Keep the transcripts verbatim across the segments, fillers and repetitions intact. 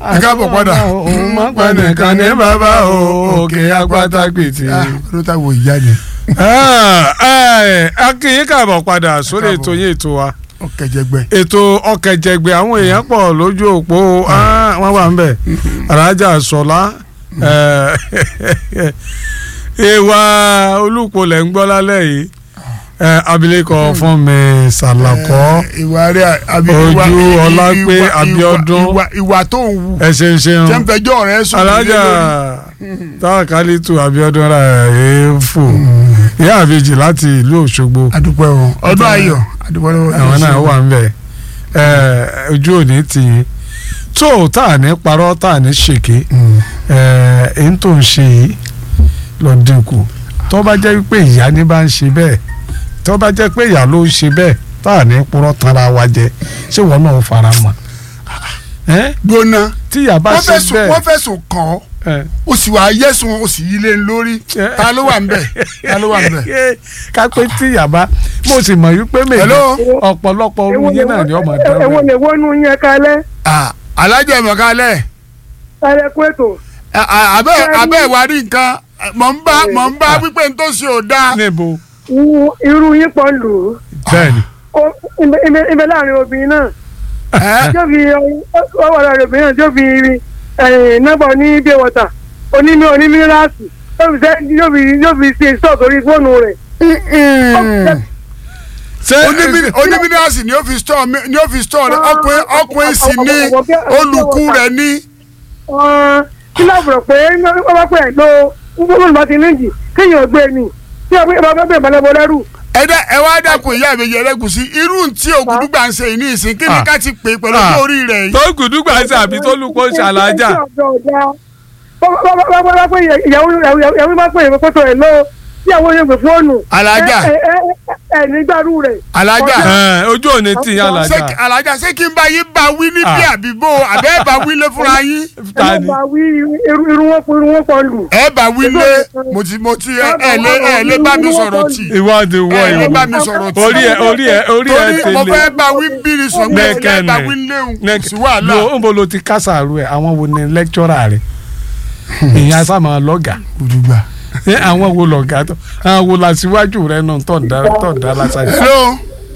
káàbọ̀ padà. òun máa pa nìkan ní bàbá òkè agbátá gbèsè. ló ta wo ìyá ni. akínyìn káàbọ̀ padà sórí ètò yín ètò wa. ọ̀kẹ́jẹgbẹ́. ètò ọ̀kẹ́jẹgbẹ́ àwọn èèyàn pọ̀ lójú òpó wọn wà ń bẹ̀. alájà sọlá ìwà olùkọ́ lẹ̀ ń gbọ́ lálẹ́ yìí. abilékọ fún mi sàlàkọ ojú ọlápẹ Abíọ́dún ìwà tó ń wù ẹ ṣeun ṣeun jẹ́nfẹ̀jọ́ rẹ̀ sùn alájà táàkálítù Abíọ́dún ra èèfù ìyá àbèjì láti ìlú Òṣogbo adúpẹ́ wọn ọdún ayọ̀ adúpẹ́ lọ́wọ́ àwọn náà wà ń bẹ̀ ojú òní tì yín tó tá à ní parọ́ tá à ní ṣèké èyí tó ń ṣe yìí lọ dínkù tó bá jẹ́ pé ìyá ní bá ń ṣe bẹ́ẹ̀ tó bá jẹ́ pé ìyá ló ń ṣe bẹ́ẹ̀ tá à ní purọ́ tanra wa jẹ ṣé wọn náà fara mọ́. gbóná tí ìyá bá ṣe bẹ́ẹ̀ wọ́n fẹ̀sùn kàn ọ́ o sì wá yẹ̀sùn o sì yí lé lórí ta ló wà ń bẹ̀ ta ló wà ń bẹ̀. ká pé tí ìyá bá mo sì mọ̀ wípé méjì ọ̀pọ̀lọpọ̀ orú yín náà ni ọmọ dáná. ẹ̀wọ̀n lè wọ́nú yẹn kalẹ̀. alájẹ mọ̀ kalẹ̀. kalẹ̀ kú ètò. abẹ́ abẹ́ ìwà rí nǹkan mọ̀ ń bá mọ̀ ń bá wípé n tó ṣe ò dáa. níbo. irú yín pọ̀ lù ú. bẹ́ẹ̀ni. ibẹ̀ láàrin obìnrin náà. tí ó fi ọwọ́ láàrin obìnrin náà tí ó fi nọ́mbà ní bí wọ́tà onímí onímírààsì yóò fi ṣe sọ́ọ̀tù orí fóònù rẹ̀. onímírààsì ni ó fi stọ̀ ni ó fi stọ̀ ọkùnrin ọkùnrin sì ní olùkú rẹ̀ ní. kí ló bọ̀rọ̀ pé wọ́n bá pẹ̀ lọ fóònù bá ti níjì kéèyàn gbé ni tí ọba bá bẹ̀rẹ̀ balẹ̀ lẹ́rù. ẹ dẹ ẹ wá dákun ìyá mi yẹrẹ gùsì irú tí Ògùdùgbà ń ṣe yìí ní ìsìn kí ni ká ti pè pẹ̀lú orí rẹ̀ yìí. tó Ògùdùgbà ń ṣe àbí tó lùkọ́ ṣàlájà. ìyàwó bá pè é kótó ẹ̀ lọ tí àwọn yẹn gbé fóònù. alájà ẹ nígbàrú rẹ̀. alájà ojú òní tì yín alájà. alájà ṣé kí n bá yín bá wí ní bí àbíbó àbẹ́ bá wí lé fúnra yín. ẹ bá wí irun wọn irun wọn pọ̀ lù. ẹ bá wí lé mo ti mo ti ẹ lé ẹ lé bá mi sọ̀rọ̀ tì. ìwádìí wọ ẹ lé ìwọ bá mi sọ̀rọ̀ tì. orí ẹ orí ẹ orí ẹ tẹ́lẹ̀. torí mo fẹ́ bá wí bírí sọ̀gbẹ́ ẹ bá wí léwu sí wàhálà. lo ń bolo ti kásàrú ẹ àwọn wo ni lẹ́kítọ́rà rẹ ìyẹn sábà lọ́gà ṣé àwọn wo lọ́gà tó àwọn wo la síwájú rẹ náà tó ń dá tó ń dá lásán. hello.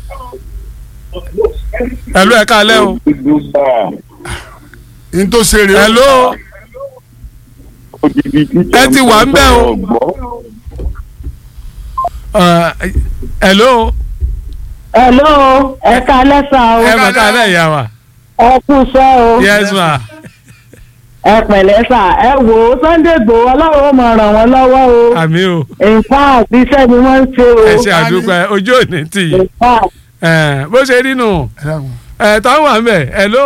hello ẹ káalẹ́ o. n tó ṣe rè é. hello. ẹ ti wà ń bẹ̀ o. hello. hello ẹ káalẹ́ sà o. ẹ mà káalẹ́ ìyá wa. ẹ kú sẹ́ o. yes ma. ẹ pẹ̀lẹ́ sà ẹ wò ó Sunday Igboho Ọlọ́run ó máa ràn wọ́n lọ́wọ́ o. àmín o. nǹkan àti iṣẹ́ ni wọ́n ń ṣe o. ẹ ṣe àdúgbò ojú òní tì yí. bó ṣe rí nù ẹ táwọn wà ń bẹ̀ hello.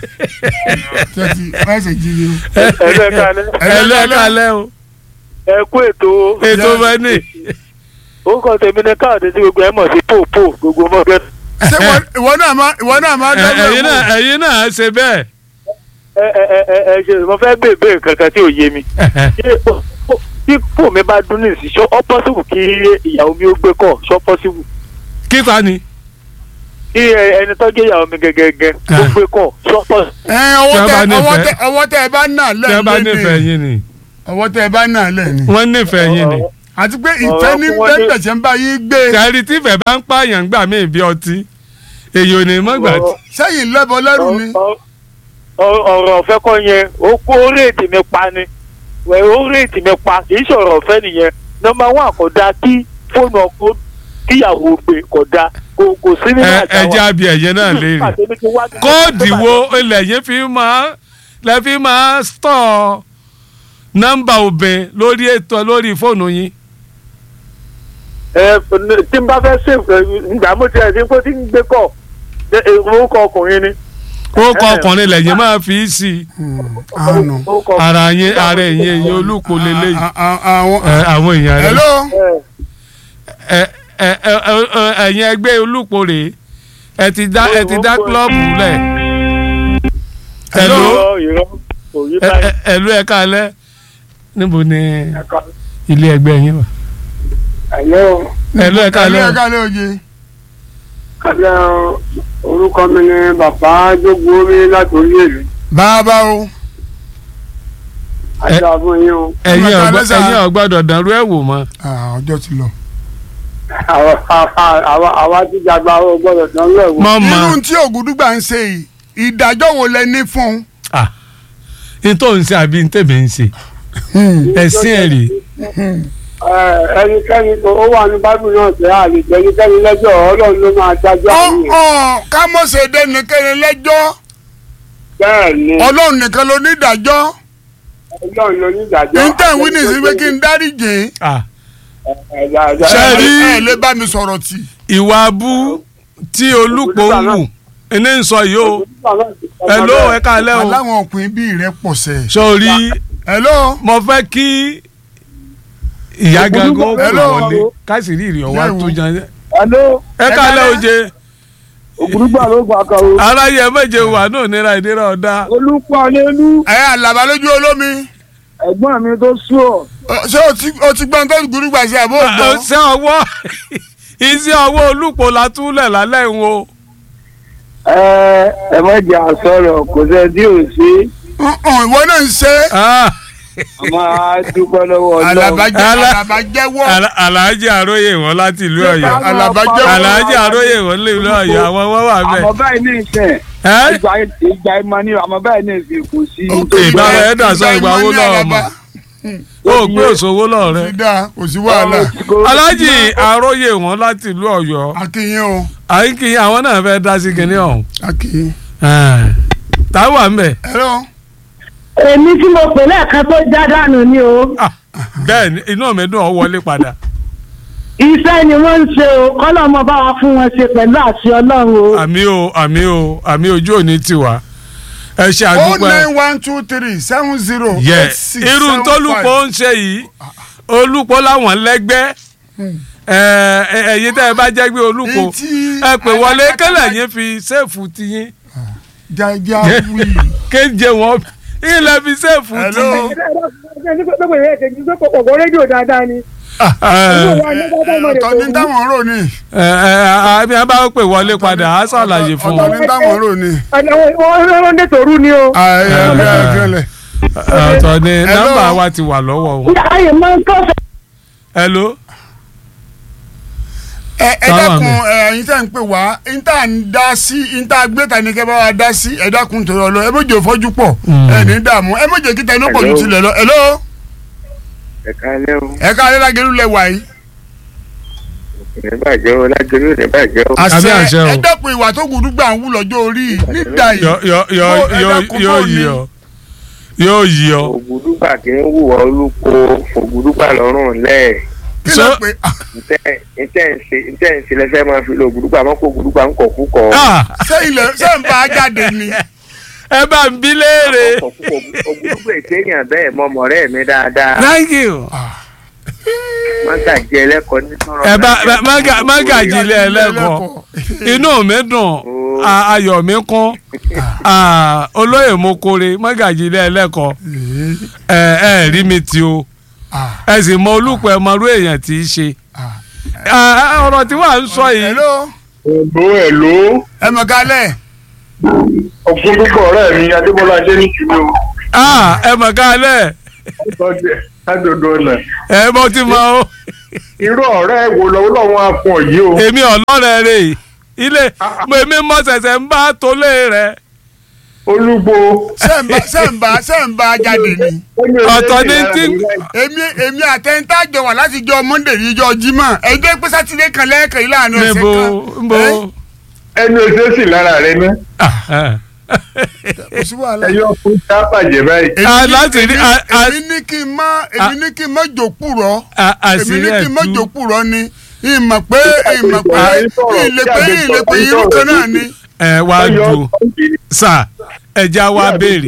hello ẹ káalẹ́ o. ẹ kú ètò. ètò bẹ́ẹ̀ ni. orúkọ tèmi ní káàdé tí gbogbo ẹ mọ̀ sí pòpò gbogbo ọmọ bẹ́ẹ̀. ṣé ìwọ náà máa ìwọ náà máa dẹ́gbẹ̀ẹ́ ẹ̀yin náà ẹ̀yin náà ṣe bẹ́ẹ̀. ẹ ẹ ẹ ẹ ṣe mo fẹ́ gbé ìbéèrè kankan tí ò yé mi. tí fóònù mi bá dún ní ìsìn ọ pọ́sibù kí ìyàwó mi ó gbé kọ̀ ṣọ́ pọ́sibù. kíkà ni. kí ẹni tọ́jú ìyàwó mi gẹ́gẹ́gẹ́ ó gbé kọ̀ ṣọ́ pọ́sibù. ọwọ́ tẹ ẹ bá nà lẹ́ẹ̀ tí wọ́n bá nífẹ̀ẹ́ yín ni. ọwọ́ tẹ ẹ bá nà lẹ́ẹ̀ ni. wọ́n nífẹ̀ẹ́ yín ni. àti pé ìfẹ́ ní bẹ́ẹ̀ ń bá yín gbé. kàrí tí ìfẹ́ bá ń pààyàn gbà mí bí ọtí èyí ò ní mọ́gbà tí. sẹ́yìn lẹ́bọ lẹ́rù ni. ọ̀rọ̀ ọ̀fẹ́ kọ́ yẹn ó kó orí ètì mi pa ni orí ètì mi pa kì í ṣọ̀rọ̀ ọ̀fẹ́ nìyẹn nọ́mbà wán kò dáa kí fóònù ọkọ kíyàwó gbé kò dáa kò kò sí nínú àtàwọn. ẹ jẹ́ àbí ẹ̀yẹ náà léèrè kóòdì wo ilẹ̀ yẹn fi máa lẹ́ fi máa stọ̀ nọ́mbà obìnrin lórí ètò lórí fóònù yín. ẹ tí n bá fẹ́ ṣèwé ìgbà mo ti ẹ̀ sí pé tí n gbé kọ̀ orúkọ ọkùnrin ni. orúkọ ọkùnrin lẹ́yìn máa fi sí i. ara yín ara ẹ̀yìn ẹ̀yìn olùkọ́ lélẹ́yìn. àwọn èèyàn rẹ̀. ẹ̀yin ẹgbẹ́ olùkọ́ rèé ẹ ti dá ẹ ti dá kílọ̀bù lẹ̀. ẹ̀lú ẹ̀lú ẹ káalẹ́ níbo ni ilé ẹgbẹ́ yín wà. ẹ̀lú ẹ káalẹ́ ẹ káalẹ́ òye. orúkọ mi ni bàbá Jógbómi láti orí èlú. bàbá o. àjọ àbúrò yín o. ẹ̀yin Ọmọ ọgbà Kálẹ́sà. ẹ̀yin ọgbàdọ̀ dàrú ẹ̀ wò mọ́. Ah, ọjọ́ ti lọ. àwa àwa àwa ti jàgbá o gbọ́dọ̀ tán lẹ́wọ̀. mọ́ mọ́ irú tí Ògúndùgbà ń ṣe yìí ìdájọ́ wo lẹ ní fún ah n tó ń ṣe àbí n tèmi ń ṣe ẹ̀sìn ẹ̀ rè. ẹnikẹ́ni ó wà ní bábù náà tẹ́ àlejò ẹnikẹ́ni lẹ́jọ́ ọlọ́run ló máa dájọ́ ọ àárín ọ ká mọ̀ ṣe dé nìkan lẹ́jọ́ bẹ́ẹ̀ ni Ọlọ́run nìkan ló ní ìdájọ́ ọlọ́run ló ní ìdájọ́. níta ìwé ní ìsinmi kí n dáríjì ah ṣe Ṣé rí- ẹ lè bá mi sọ̀rọ̀ tì. ìwà abú tí Olúpo ń wù ẹni ń sọ yìí o hello ẹ káalẹ́ o aláwọn ọkùnrin bíi rẹ pọ̀ sẹ́. sórí hello mo fẹ́ kí ìyá gangan ó pè Hello. wọlé káṣírí ìrìn ọwá tó jan Hello, ẹ káalẹ́ oje Ògúndùgbà ló gbà kan o. aráyé méje wà náà nira ìdíra ọ̀dà Olúpọ̀ Lélú, ẹ Àlàbá lójú olómi ẹ̀gbọ́n mi tó sú ọ. Ọ, ṣé o ti o ti gbọ́n tó Ògúndùgbà sí àbó ògbọ́n. ṣé ọwọ́ iṣẹ́ ọwọ́ Olúpo la túlẹ̀ lálẹ́ ń wo. Ẹ ẹ má jẹ́ àsọ̀rọ̀ kò sẹ́ tí ò sí. Ọ̀hún, ìwọ náà ń ṣe Ah, A máa dúpẹ́ lọ́wọ́ Àlàbá Ọlọ́run. jẹ́ Àlà- Àlàbá jẹ́wọ́ Ala- Alhaji Aróyè wọn láti ìlú Ọ̀yọ́ Àlàbá jẹ́wọ́. Alhaji Aróyè wọn lè ìlú Ọ̀yọ́ àwọn wọn wà bẹ́ẹ̀. Àmọ́ báyìí ní ìsìn, Ẹ́? ìgbà ìgbà ìmọ̀ ni àmọ́ báyìí ní ìsìn kò sí. ìgbà rẹ̀ dà sọ ìgbà wo lọ́wọ́ mọ́ ó gbé òṣòwò lọ rẹ. ti dá kò sí wàhálà. Alhaji Aróyè wọn láti ìlú Ọ̀yọ́ akínyìn o àyíkí àwọn náà fẹ́ dá sí kinní ọ̀hún. akínyìn. táwọn wà ń bẹ̀. hello. èmi tí mo pè lẹ́ẹ̀kan tó já dànù ni o Ah, bẹ́ẹ̀ ni inú mi dùn ọ́ wọlé padà. iṣẹ́ ni wọ́n ń ṣe o kọ́lọ́ ọmọ bá wa fún wọn ṣe pẹ̀lú àṣẹ ọlọ́run o. àmì o àmì o àmì ojú òní tiwa ẹ ṣe oh àdúgbò ẹ. nine one two three seven zero yẹ eight six irú seven tólùpọ̀ ń ṣe yìí Olúpo láwọn lẹ́gbẹ́ ẹ̀yin tẹ́ ẹ bá jẹ́ gbé Olúpo Etí- ẹ pè wọlé kẹlẹ̀ yín fi ṣéèfù tiyín jaja wí. kéje wọn ilẹ̀ fi ṣéèfù hello. tiyín. ọ̀gbọ́n rédíò dáadáa ni. ọ̀tọ̀ ní táwọn rò ní. àbí a bá pè wọlé padà á ṣàlàyé fún ọ̀tọ̀ wọn. ní táwọn rò ní. wọ́n dé tòru ni o. ọ̀tọ̀ ni Hello. nọ́mbà wa ti wà lọ́wọ́ wọn. ayé máa ń kọ́ fẹ́. hello. ẹ ẹ Táwọn dákun àmì. ẹ̀yin tá à ń pè wá n tá à ń dá sí n tá a gbé ta ni kẹ́ bá wa dá sí ẹ dákun torí ọlọ ẹ méje fọ́jú pọ̀ ẹ ní dààmú ẹ méje kíta inú pọ̀ ju tilẹ̀ lọ. hello. Ẹ káalẹ́ o, ẹ ká alẹ́lágẹ̀rú lẹ wà yìí. ní bàjẹ́ o, lágbèrè ní bàjẹ́ o. Àbí àṣẹ o. ẹ dákun ìwà tó Ògúndùgbà ń wú lọ́jọ́ orí nígbà yìí. yọ yọ yọ Ó, ẹ yọ dákun yóò bọ́ọ̀ yí ni. ọ yóò yí ọ. Ògúndùgbà kì í wùwà Olúpo, Ògúndùgbà lọ́rùn lẹ̀. kí ló So- pé Ntẹ́ ntẹ́ ń ṣe ntẹ́ ń ṣe lẹ́sẹ̀ máa fi lo Ògúndùgbà mọ́ kó Ògúndùgbà ń kọ̀ púpọ̀. Ah, ṣé ilẹ̀ ṣé ń bá a jáde ni. ẹ bá ń bí léèrè. Ògúndùgbà ètèèyàn bẹ́ẹ̀ mọ mọ̀rẹ́ mi dáadáa. thank you. Má gàjẹ́ ẹlẹ́kọ̀ọ́ ní sọ̀rọ̀. ẹ bá bá- má gà- má gàjì ilé ẹlẹ́kọ̀ọ́ inú mi dùn a- ayọ̀ mi kún Ah, olóyè Mokore má gàjì ilé ẹlẹ́kọ̀ọ́ ẹ ẹ rí mi tí o ẹ sì mọ Olúpo ẹ mọrú èèyàn tí í ṣe Ah, ọ̀rọ̀ tí wàá ń sọ yìí. hello. Èlò èlò ẹ mọ̀ kálẹ̀. Ògúndùgbà ọ̀rẹ́ mi Adébọ́lá ṣe ní kìíní o. Ah, ẹ mọ̀ kálẹ̀ Ọ̀sọ̀jẹ̀ Adòdò ọ̀nà. ẹ mọ̀ tí mo o Irú ọ̀rẹ́ wo lọ́wọ́ lọ́wọ́ á fún ọ yìí o. èmi ọlọ́rẹ̀ rè ilé mo èmi mọ ṣẹ̀ṣẹ̀ ń bá tolé rẹ̀. Olúpo. ṣé ń bá ṣé ń bá ṣé ń bá a jáde ni. Ọ̀tọ̀ ní tí- èmi èmi àtẹ̀ntà jọ wà láti jọ Monday ní jọ Jímọ̀ ẹjọ́ pé sátidé kan lẹ́ẹ̀kan yìí láàánú ọ̀sẹ̀ níbo kan. níbo. Ẹ́, Ẹnu ẹsẹ̀ sì lára rẹ ná. Ah, ah. kò sí wàhálà. Ẹyọ fún tá bàjẹ́ báyìí. Èmi Ah, ní- láti rí- èmi- ah, ah. èmi ní kí n má èmi ní kí n má jòkú rọ Ah, èmi àṣírí ní kí n má ẹ̀ tú. jòkú rọ ni ìmọ̀ pé ìmọ̀ pé Ah, ìsọ̀rọ̀, ìlè pé kí a lè ìlè pé sọ- irú kan náà ni. ẹ wá dùn sà ẹja wa béèrè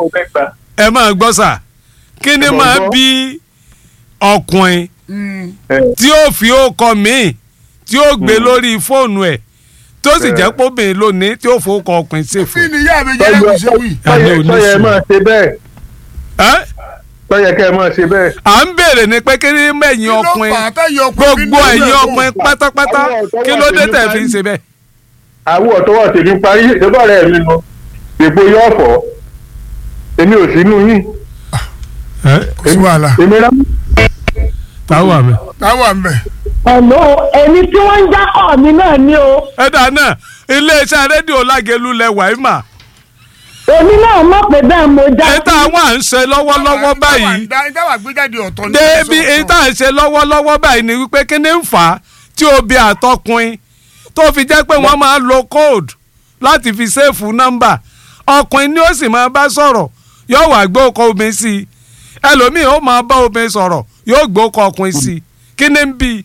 ẹ máa gbọ́ sà kí ni máa bí ọkùnrin tí ó fi ókọ míì tí ó gbé lórí fóònù ẹ̀ tó sì jẹ́ póbìnrin lónìí tí ó fowókọ ọkùnrin ṣèfù. bí ni ìyá mi jẹ́ lẹ́kùn ṣe wì. Àmì oníṣòwò. Sọ́yẹ máa ṣe bẹ́ẹ̀. Ẹ́, Sọ́yẹ kẹ́ ẹ máa ṣe bẹ́ẹ̀. à ń béèrè ni pé kí ni mẹ́yìn ọkùnrin gbogbo ẹ̀yin ọkùnrin pátápátá kí ló dé tẹ̀ fi ń ṣe bẹ́ẹ̀. Àwọn ọ̀tọ́wọ̀ tèmi parí ìjọba rẹ̀ mi lọ. Èpo yóò fọ́. Èmi ò sínú yín. kò sí wàhálà. èmi rẹ. táwọn àmì. táwọn àmì. ẹ̀lọ́ èmi tí wọ́n ń já ọ̀ mi náà ní o. ẹ dà náà iléeṣẹ́ rédíò Lágelú lẹ wàá mà. èmi náà mọ̀ pé bẹ́ẹ̀ mo já. èyí tá àwọn à ń ṣe lọ́wọ́lọ́wọ́ báyìí. ìdáwà gbéjáde ọ̀tọ̀ ní. débi èyí tá à ń ṣe lọ́wọ́lọ́wọ́ báyìí ni wípé kí ni ń fà á tí obì àtọkùnrin tó fi jẹ́ pé wọ́n máa lo code láti fi ṣéèfù nọ́mbà ọkùnrin ni ó sì máa bá sọ̀rọ̀ yóò wá gbé ọkọ obìnrin sí i ẹlòmíì ó máa bá obìnrin sọ̀rọ̀ yóò gbé ọkọ ọkùnrin sí i kí ni ń bí.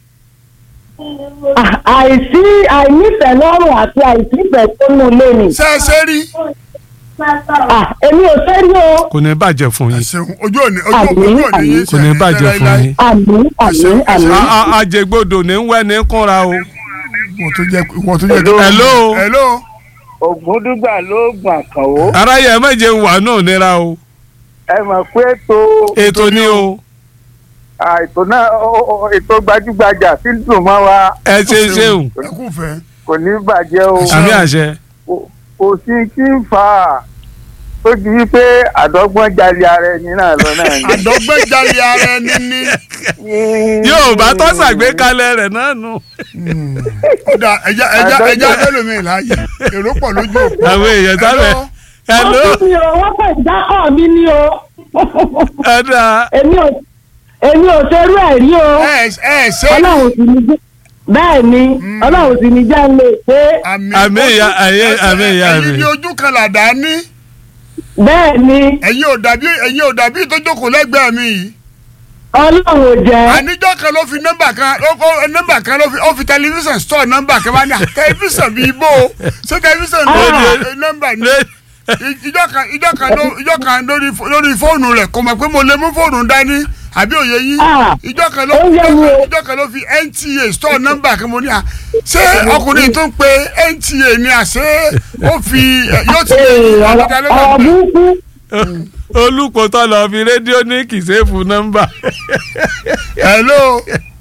àìsí àìnífẹ̀lọ́rùn àti àìsífẹ̀ tó mú lé ni. ṣé ẹ ṣe rí. èmi ò fẹ́ rí o. kò ní bàjẹ́ fún yín. ojú òní ojú òní yín kò ní bàjẹ́ fún yín. àmín àmín àmín. àjẹgbodò ní wẹ́ ní kúnra o. wọ́n tó jẹ́ wọ́n tó jẹ́. hello. hello. Ògúndúgbà ló gbọ̀n kàn ó. aráyé ẹ méje wà náà nira o. ẹ mọ̀ pé ètò. ètò ni o. ètò náà ètò gbajúgbajà tí ń dùn mọ́ wa. ẹ ṣe ṣeun. ẹ kú fẹ́. kò ní bàjẹ́ o. àmì àṣẹ. kò sí kí n fà á tó di wípé àdọ́gbọ́n jalè ara ẹni náà lọ náà ni. àdọ́gbọ́n jalè ara ẹni ní. yóò bá tó ṣàgbékalẹ̀ rẹ̀ náà nù. kódà ẹja ẹja ẹja ẹlòmíì láàyè èrò pọ̀ lójú òpó. àwọn èèyàn tábẹ̀. hello. wọ́n fi mi o wọ́n fẹ́ já ọ̀ mi ní o. ẹ̀dá. èmi ò èmi ò ṣerú ẹ̀ rí o. ẹ ẹ ṣe. ọlọ́run sì ní jẹ́ bẹ́ẹ̀ ni ọlọ́run sì ní jẹ́ ń lè pé. àmì ìyá àmì ìyá mi. ẹ̀yin ní ojú kan làdá ní. bẹ́ẹ̀ ni. ẹ̀yin ò dàbí ẹ̀yin ò dàbí tó jókòó lẹ́gbẹ̀ẹ́ mi yìí. ọlọ́run ò jẹ́. àníjọ́ kan ló fi nọ́mbà kan nọ́mbà kan ló fi ó fi tẹlifíṣàn stọ̀ nọ́mbà kan wá ní tẹlifíṣàn bíi bó o ṣé tẹlifíṣàn nọ́mbà ní. ìjọ kan ìjọ kan ìjọ kan lórí fóònù rẹ̀ kò mọ̀ pé mo lè mú fóònù dání àbí òye yín ìjọ kan ló ìjọ kan ló fi N T A store nọ́mbà kan mo ní à ṣé ọkùnrin tó ń pe N T A ni à ṣé ó fi yóò ti lè ọ̀dà lọ́wọ́ mi. olùkọ́ tó lọ fi rédíò ní kìsẹ́fù nọ́mbà. hello.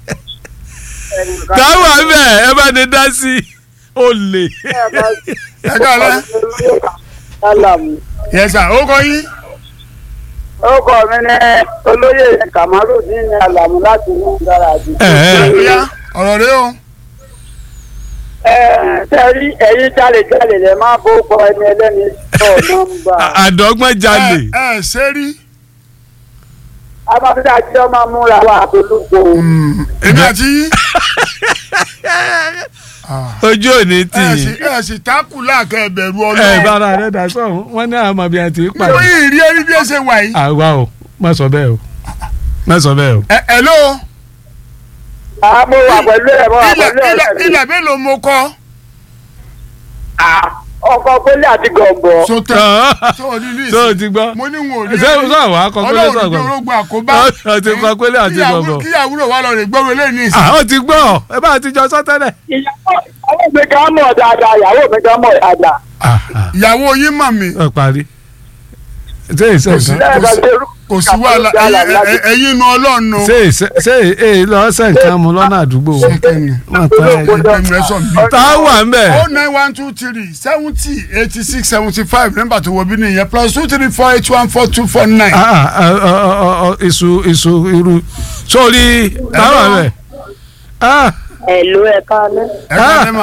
táwọn àbẹ̀ ẹ bá ní dá sí ó lè. ẹ kọ́ Alamu. yes sir ó kọ́ yín. orúkọ mi ní olóyè Kamaru ní Alamu láti inú gáràjì. ọ̀rọ̀ rẹ o. tẹ́rí ẹ̀yin jalè-jalè lè máa bó kọ ẹni ẹlẹ́ni sọ nọ́mbà. àdọ́gbọ́n jalè. ẹ ẹ ṣe rí. abáfíà tí wọ́n máa múra wà àtolúgbò. èmi àti yín. ojú òní tì í. ẹ sì tákù láàkẹ́ ẹ̀bẹ̀rù ẹ ọlọ́run. bára rẹ dà sọ̀hún wọ́n ní àwọn àbí àti ìpàdé. mo yìí rí ẹni bí ẹ ṣe wà yìí. àwa o má sọ bẹ́ẹ̀ o má sọ bẹ́ẹ̀ o. ẹ ẹ ló. mo wà pẹ̀lú ẹ̀ mo wà pẹ̀lú ẹ̀ ilẹ̀ ilẹ̀ mélòó mo kọ́. ọkọ̀ pélé àti gọ̀ǹbọ̀. sọtẹ tó o ti gbọ́. mo ní wọn ò rí ṣé o sọ àwọn akọ pélé ọlọ́run sọ̀gbọ́n. ní orógbó àkóbá. o ti kọ pélé àti gọ̀ǹbọ̀. kí àwúrò wa lọ rè gbọ́ wọlé ní ìsìn. àwọn ti gbọ́ ẹ bá ti jọ sọ́tẹ́lẹ̀. ìyàwó mi kan mọ̀ dáadáa ìyàwó mi kan mọ̀ dáadáa. ìyàwó yín mọ̀ mi. ẹ parí. ṣé ìṣe nǹkan. kò sí wàhálà ẹ̀yin inú ọlọ́run nù. ṣé ìṣe ṣé èyí lọ ṣe nǹkan mu lọ́nà àdúgbò. táwọn wà ń bẹ̀. oh nine one two three seventy eighty six seventy five nọ́mbà tó wọ bí nìyẹn plus two three four eight one four two four nine. iṣu iṣu irú sórí táwọn wà ń bẹ̀. ẹ̀lú ẹ̀ka alẹ́. ẹ̀ka alẹ́ mà.